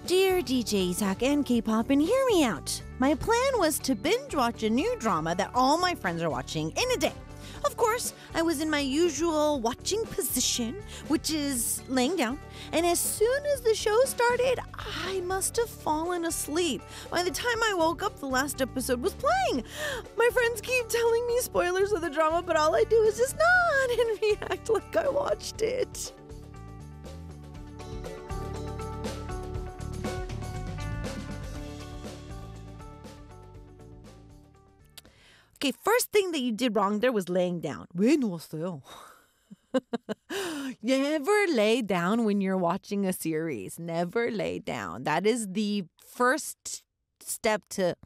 Dear DJ Zach and K-pop, and hear me out. My plan was to binge watch a new drama that all my friends are watching in a day. Of course, I was in my usual watching position, which is laying down, and as soon as the show started, I must have fallen asleep. By the time I woke up, the last episode was playing. My friends keep telling me spoilers of the drama, but all I do is just nod and react like I watched it. Okay, first thing that you did wrong there was laying down. 왜 누웠어요? Never lay down when you're watching a series. Never lay down. That is the first step to...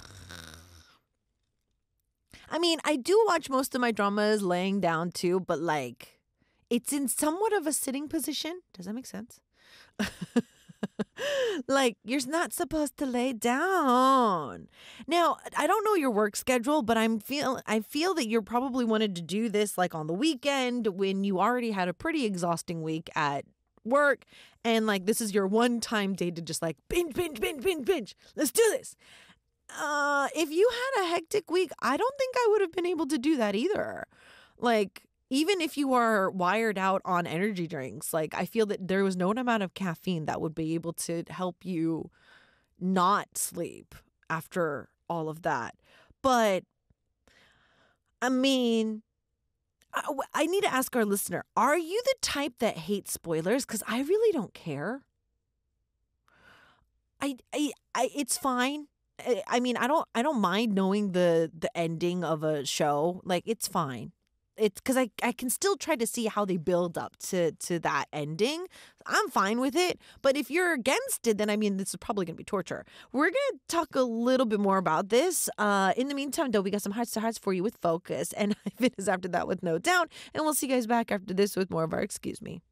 I mean, I do watch most of my dramas laying down too, but like, it's in somewhat of a sitting position. Does that make sense? Like, you're not supposed to lay down. Now, I don't know your work schedule, but I feel that you're probably wanted to do this like on the weekend when you already had a pretty exhausting week at work. And like, this is your one-time day to just like binge. Let's do this. If you had a hectic week, I don't think I would have been able to do that either. Like, even if you are wired out on energy drinks, like I feel that there was no amount of caffeine that would be able to help you not sleep after all of that. But I mean, I need to ask our listener, are you the type that hates spoilers? Because I really don't care. It's fine. I mean, I don't mind knowing the ending of a show. Like, it's fine. It's because I can still try to see how they build up to that ending. I'm fine with it. But if you're against it, then I mean, this is probably going to be torture. We're going to talk a little bit more about this. In the meantime, though, we got some hearts to hearts for you with Focus. And Ivan is after that with No Doubt. And we'll see you guys back after this with more of our Excuse Me.